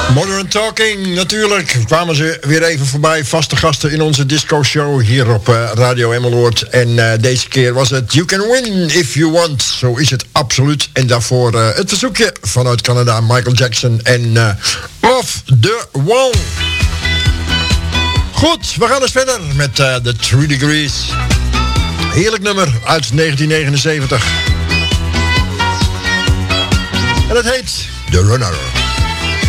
Modern Talking, natuurlijk kwamen ze weer even voorbij. Vaste gasten in onze disco-show hier op Radio Emmeloord. En deze keer was het You Can Win If You Want. Zo is het absoluut. En daarvoor het verzoekje vanuit Canada, Michael Jackson en Off The Wall. Goed, we gaan dus verder met The 3 Degrees. Heerlijk nummer uit 1979. En het heet The Runner.